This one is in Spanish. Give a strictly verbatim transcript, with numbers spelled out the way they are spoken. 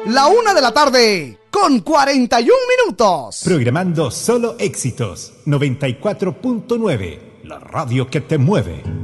La una de la tarde, con cuarenta y un minutos. Programando solo éxitos. noventa y cuatro punto nueve, la radio que te mueve.